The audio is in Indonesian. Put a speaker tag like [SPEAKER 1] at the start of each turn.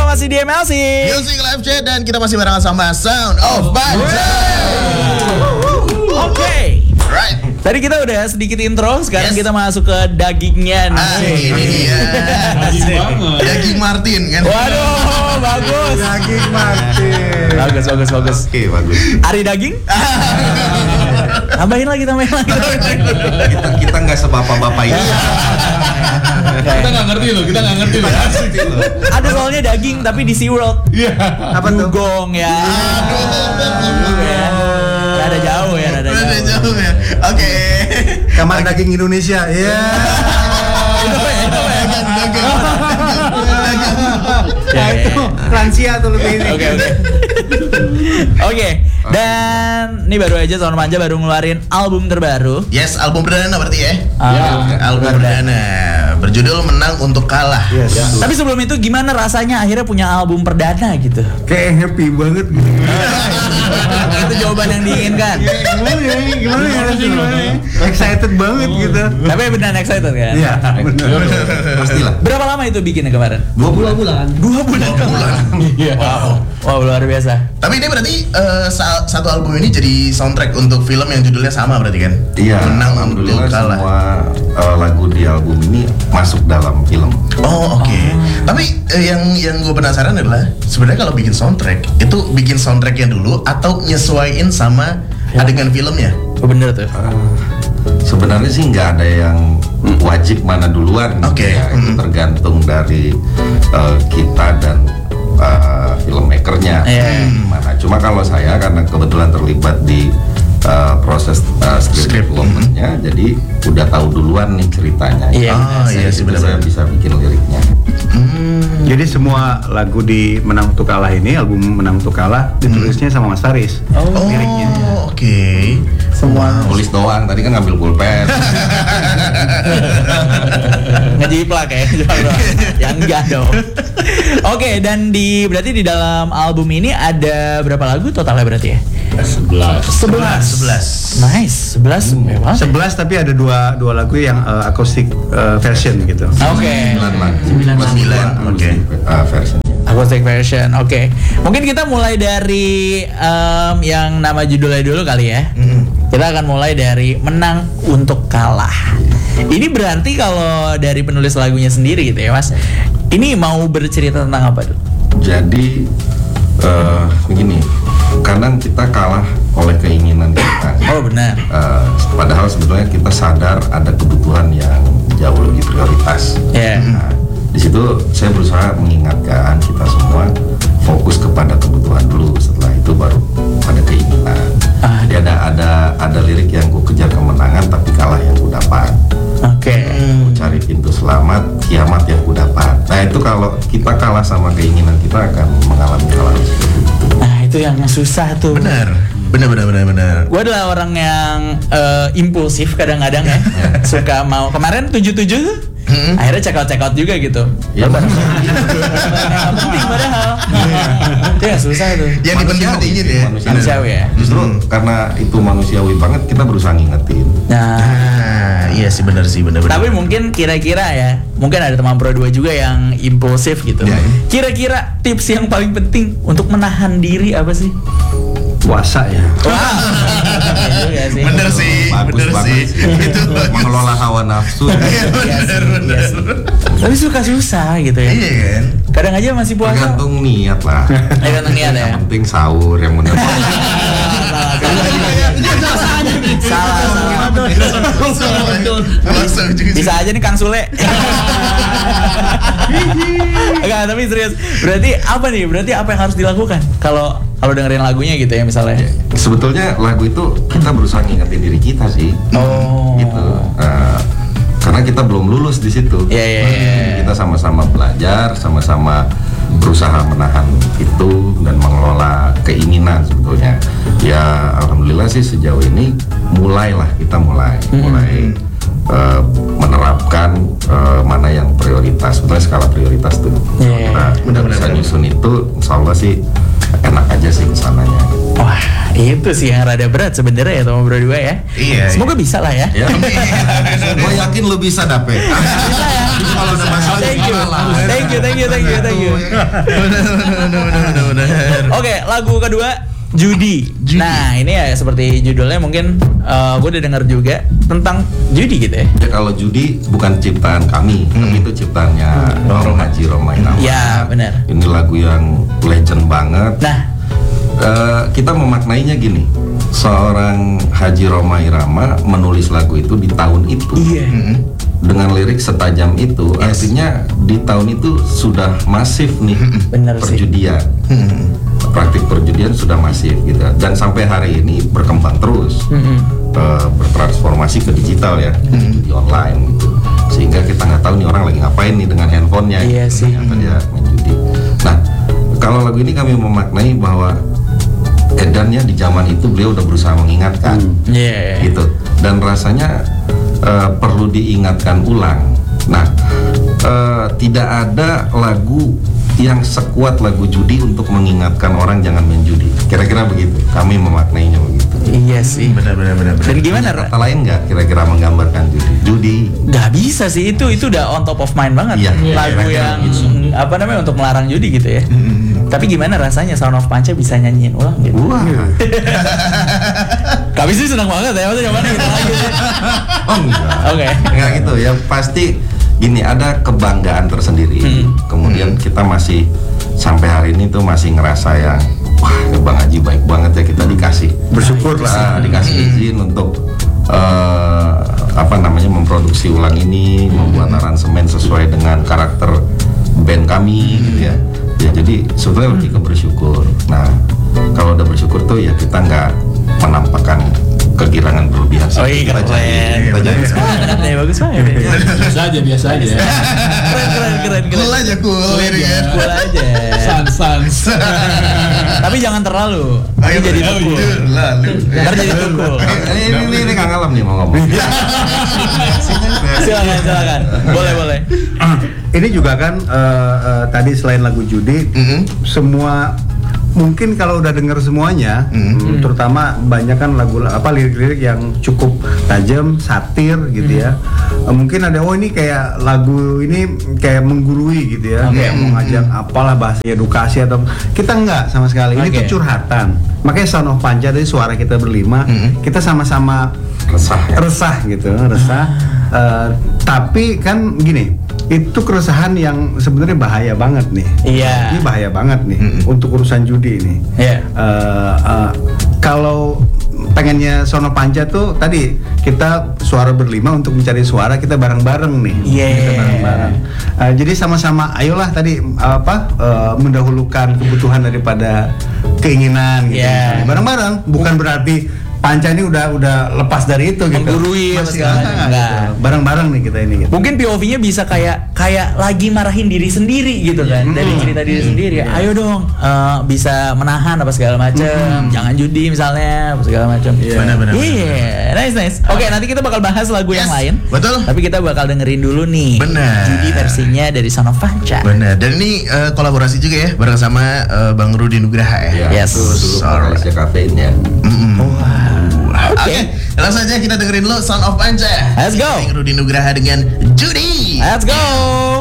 [SPEAKER 1] masih di MLC
[SPEAKER 2] Music Live Chat dan kita masih barengan sama Sound of Banjar.
[SPEAKER 1] Oke.
[SPEAKER 2] Right.
[SPEAKER 1] Tadi kita udah sedikit intro, sekarang kita masuk ke dagingnya nih.
[SPEAKER 2] Ini dia. Daging Martin kan.
[SPEAKER 1] Waduh, bagus.
[SPEAKER 3] Daging Martin.
[SPEAKER 1] Bagus.
[SPEAKER 2] Oke, bagus.
[SPEAKER 1] Ari daging? Tambahin lagi.
[SPEAKER 4] Kita nggak sebapak-bapak ini.
[SPEAKER 5] Kita nggak ngerti loh.
[SPEAKER 1] Ada soalnya daging tapi di SeaWorld.
[SPEAKER 5] Iya.
[SPEAKER 3] Apa tuh?
[SPEAKER 1] Dugong ya. Rada jauh ya.
[SPEAKER 2] Udah jauh ya. Oke.
[SPEAKER 3] Kamar daging Indonesia. Iya.
[SPEAKER 1] Ya itu
[SPEAKER 3] Lansia tuh lebih ini.
[SPEAKER 1] Oke. Dan ini baru aja Sound Manja baru ngeluarin album terbaru.
[SPEAKER 2] Yes, album perdana berarti ya.
[SPEAKER 1] Album
[SPEAKER 2] Album perdana berjudul Menang Untuk Kalah.
[SPEAKER 3] Yes.
[SPEAKER 1] Tapi sebelum itu gimana rasanya akhirnya punya album perdana gitu?
[SPEAKER 3] Kayak happy banget gitu.
[SPEAKER 1] Itu jawaban yang diinginkan.
[SPEAKER 3] Gimana ya? Excited banget gitu.
[SPEAKER 1] Tapi beneran excited kan?
[SPEAKER 3] Iya, benar.
[SPEAKER 4] Pastilah.
[SPEAKER 1] Berapa lama itu bikinnya kemarin?
[SPEAKER 4] 2 bulan.
[SPEAKER 1] 2 bulan. Wow, luar biasa.
[SPEAKER 2] Tapi ini berarti satu album ini jadi soundtrack untuk film yang judulnya sama berarti kan?
[SPEAKER 4] Iya.
[SPEAKER 2] Menang Untuk
[SPEAKER 4] Alhamdulillah
[SPEAKER 2] Kalah.
[SPEAKER 4] semua lagu di album ini masuk dalam film.
[SPEAKER 2] Oh oke. Tapi yang gue penasaran adalah sebenarnya kalau bikin soundtrack itu bikin soundtracknya dulu atau nyesuaiin sama adegan filmnya?
[SPEAKER 1] Oh bener tuh.
[SPEAKER 4] Sebenarnya sih nggak ada yang wajib mana duluan.
[SPEAKER 2] Oke.
[SPEAKER 4] Ya, itu tergantung dari kita dan filmmakernya. Mana. Cuma kalau saya karena kebetulan terlibat di proses script development-nya, jadi udah tahu duluan nih ceritanya.
[SPEAKER 1] Iya.
[SPEAKER 2] Iya sih
[SPEAKER 4] Jadi saya
[SPEAKER 2] benar.
[SPEAKER 4] bisa bikin liriknya.
[SPEAKER 3] Jadi semua lagu di Menang Untuk Kalah ini, album Menang Untuk Kalah ditulisnya sama Mas Faris. Liriknya.
[SPEAKER 2] Oke.
[SPEAKER 1] Semua
[SPEAKER 4] Tulis doang, tadi kan ngambil pulpen.
[SPEAKER 1] ngejiplak ya. Yang enggak dong. Oke, dan berarti di dalam album ini ada berapa lagu totalnya berarti ya? 11. Nice, 11 mewah.
[SPEAKER 3] 11 tapi ada dua lagu yang acoustic version gitu.
[SPEAKER 1] Oke.
[SPEAKER 2] 9. Oke.
[SPEAKER 4] Versi.
[SPEAKER 1] Acoustic version, oke. Mungkin kita mulai dari yang nama judulnya dulu kali ya. Kita akan mulai dari Menang Untuk Kalah. Ini berarti kalau dari penulis lagunya sendiri gitu ya Mas, ini mau bercerita tentang apa tuh?
[SPEAKER 4] Jadi begini, kadang kita kalah oleh keinginan kita.
[SPEAKER 1] Oh benar.
[SPEAKER 4] Padahal sebetulnya kita sadar ada kebutuhan yang jauh lebih prioritas.
[SPEAKER 1] Ya.
[SPEAKER 4] Nah, di situ saya berusaha mengingatkan kita semua fokus kepada kebutuhan dulu, setelah itu baru pada keinginan. Jadi ada lirik yang ku kejar kemenangan tapi kalah yang ku dapat.
[SPEAKER 1] Oke.
[SPEAKER 4] Ku cari pintu selamat, kiamat yang ku dapat. Nah itu kalau kita kalah sama keinginan kita akan mengalami hal seperti itu.
[SPEAKER 1] Nah itu yang susah tuh.
[SPEAKER 2] Benar.
[SPEAKER 1] Gue adalah orang yang impulsif kadang-kadang ya. Suka mau kemarin 77 tuh. Akhirnya check out juga gitu.
[SPEAKER 4] Ya,
[SPEAKER 1] Yang penting padahal. Itu yang susah tuh.
[SPEAKER 2] Yang dipenting-pentingin ya.
[SPEAKER 1] Manusiawi ya.
[SPEAKER 4] Justru karena itu manusiawi banget, kita berusaha ngingetin.
[SPEAKER 1] Nah,
[SPEAKER 2] Iya sih benar.
[SPEAKER 1] tapi mungkin kira-kira ya, mungkin ada teman Pro 2 juga yang impulsif gitu.
[SPEAKER 4] Ya.
[SPEAKER 1] Kira-kira tips yang paling penting untuk menahan diri apa sih?
[SPEAKER 3] Puasa ya.
[SPEAKER 1] Wah, iya sih.
[SPEAKER 2] Bener sih. Itu bagus.
[SPEAKER 4] Mengelola hawa nafsu.
[SPEAKER 1] Iya sih. Tapi suka susah gitu ya.
[SPEAKER 2] Iya kan?
[SPEAKER 1] Kadang aja masih puasa.
[SPEAKER 4] Tergantung niat lah.
[SPEAKER 1] Tergantung niat ya.
[SPEAKER 4] Yang penting sahur yang benar.
[SPEAKER 1] Salah. Bisa aja nih Kang Sule. Enggak, tapi serius. Berarti apa yang harus dilakukan kalau dengerin lagunya gitu ya misalnya?
[SPEAKER 4] Sebetulnya lagu itu kita berusaha ngingetin diri kita sih.
[SPEAKER 1] Oh.
[SPEAKER 4] Gitu. Karena kita belum lulus di situ.
[SPEAKER 1] Iya.
[SPEAKER 4] Kita sama-sama belajar, sama-sama berusaha menahan itu dan mengelola keinginan sebetulnya. Ya alhamdulillah sih sejauh ini kita mulai menerapkan mana yang prioritas, sebetulnya skala prioritas tuh.
[SPEAKER 1] Yeah.
[SPEAKER 4] Kita udah bisa nyusun itu, insya Allah sih enak aja sih kesananya.
[SPEAKER 1] Wah, itu sih yang rada berat sebenarnya ya teman berdua ya.
[SPEAKER 2] Iya,
[SPEAKER 1] Semoga bisa lah ya.
[SPEAKER 4] Ya, gue yakin lo bisa dapet.
[SPEAKER 1] Bisa ya.
[SPEAKER 4] Kalau ada masalah,
[SPEAKER 1] Thank you.
[SPEAKER 2] Benar.
[SPEAKER 1] Oke, lagu kedua Judi. Nah, ini ya seperti judulnya mungkin gue udah dengar juga tentang judi gitu ya.
[SPEAKER 4] Ya kalau judi bukan ciptaan kami, tapi itu ciptaannya Haji Roma Irama.
[SPEAKER 1] Ya, benar.
[SPEAKER 4] Ini lagu yang legend banget.
[SPEAKER 1] Nah,
[SPEAKER 4] kita memaknainya gini, seorang Haji Roma Irama menulis lagu itu di tahun itu.
[SPEAKER 1] iya.
[SPEAKER 4] Dengan lirik setajam itu, artinya di tahun itu sudah masif nih
[SPEAKER 1] Bener sih.
[SPEAKER 4] perjudian. Praktik perjudian sudah masif gitu, dan sampai hari ini berkembang terus, bertransformasi ke digital ya, judi online gitu, sehingga kita nggak tahu nih orang lagi ngapain nih dengan handphonenya.
[SPEAKER 1] Iya
[SPEAKER 4] gitu.
[SPEAKER 1] sih.
[SPEAKER 4] Ternyata dia main judi. Nah, kalau lagu ini kami memaknai bahwa edannya di zaman itu beliau udah berusaha mengingatkan,
[SPEAKER 1] Iya.
[SPEAKER 4] gitu, dan rasanya perlu diingatkan ulang. Nah, tidak ada lagu yang sekuat lagu judi untuk mengingatkan orang jangan main judi. Kira-kira begitu. Kami memaknainya begitu.
[SPEAKER 1] Iya sih.
[SPEAKER 2] Benar.
[SPEAKER 1] Dan gimana, Ra?
[SPEAKER 4] Kata lain nggak kira-kira menggambarkan judi? Judi.
[SPEAKER 1] Gak bisa sih, itu udah on top of mind banget.
[SPEAKER 4] Iya,
[SPEAKER 1] Lagu
[SPEAKER 4] kira-kira
[SPEAKER 1] yang
[SPEAKER 4] gitu.
[SPEAKER 1] apa namanya untuk melarang judi gitu ya. Tapi gimana rasanya Sound of Panca bisa nyanyiin ulang gitu?
[SPEAKER 4] Wah.
[SPEAKER 1] Kami sih senang banget ya, maksudnya mana kita lagi sih.
[SPEAKER 4] Oh enggak.
[SPEAKER 1] Oke.
[SPEAKER 4] Enggak gitu. Yang pasti gini, ada kebanggaan tersendiri. Kemudian kita masih sampai hari ini tuh masih ngerasa yang wah, Bang Haji baik banget ya, kita dikasih
[SPEAKER 3] Bersyukur lah.
[SPEAKER 4] dikasih izin untuk memproduksi ulang ini, membuat aransemen sesuai dengan karakter band kami gitu ya. Ya jadi sebetulnya lebih ke bersyukur. Nah, kalau udah bersyukur tuh ya kita nggak menampakkan kegirangan berlebihan sih.
[SPEAKER 1] Oh iya, keren.
[SPEAKER 4] Kita jadi
[SPEAKER 1] Banget ya, bagus banget.
[SPEAKER 5] Biasa aja.
[SPEAKER 1] Keren.
[SPEAKER 2] Cool aja, cool liriknya.
[SPEAKER 1] Cool aja.
[SPEAKER 5] Sans.
[SPEAKER 1] Tapi jangan terlalu. Nanti jadi tukul.
[SPEAKER 2] Lalu.
[SPEAKER 1] Ntar jadi tukul.
[SPEAKER 4] ini nggak ngalam nih mau ngomong.
[SPEAKER 1] Silakan. Boleh.
[SPEAKER 3] Ini juga kan tadi selain lagu judi, semua mungkin kalau udah denger semuanya, terutama banyak kan lagu lirik-lirik yang cukup tajam, satir gitu ya. Mungkin ada ini kayak lagu ini kayak menggurui gitu ya, kayak mau ngajak apalah bahasa edukasi atau kita enggak sama sekali. Ini tuh curhatan. Makanya Sound of Panca dari suara kita berlima, kita sama-sama resah gitu. Tapi kan gini, itu keresahan yang sebenarnya bahaya banget nih.
[SPEAKER 1] Iya.
[SPEAKER 3] Ini bahaya banget nih untuk urusan judi ini.
[SPEAKER 1] Iya.
[SPEAKER 3] Kalau pengennya Sono Panca tuh tadi kita suara berlima untuk mencari suara, kita bareng-bareng nih.
[SPEAKER 1] Iya.
[SPEAKER 3] Kita bareng-bareng. Jadi sama-sama ayolah tadi mendahulukan kebutuhan daripada keinginan gitu.
[SPEAKER 1] Iya.
[SPEAKER 3] Bareng-bareng bukan berarti Panca ini udah lepas dari itu gitu.
[SPEAKER 1] Menggurui apa
[SPEAKER 3] Masih
[SPEAKER 1] segala macam.
[SPEAKER 3] enggak,
[SPEAKER 1] Enggak.
[SPEAKER 3] gitu. Bareng-bareng nih kita ini gitu.
[SPEAKER 1] Mungkin POV-nya bisa kayak lagi marahin diri sendiri gitu kan, dari cerita diri sendiri. Ayo dong, bisa menahan apa segala macam, jangan judi misalnya, apa segala macam.
[SPEAKER 2] Benar.
[SPEAKER 1] Iya, nice. Oke, nanti kita bakal bahas lagu yang lain.
[SPEAKER 2] Betul.
[SPEAKER 1] Tapi kita bakal dengerin dulu nih.
[SPEAKER 2] Benar.
[SPEAKER 1] Judi versinya dari Sound of Panca.
[SPEAKER 2] Benar. Dan ini kolaborasi juga ya bareng sama Bang Rudi Nugraha ya.
[SPEAKER 1] Yes.
[SPEAKER 4] Dulu Malaysia Kafein ya.
[SPEAKER 2] Oke, langsung aja kita dengerin lo Sound of Panca.
[SPEAKER 1] Let's go.
[SPEAKER 2] Bang Rudi Nugraha dengan Judi.
[SPEAKER 1] Let's go.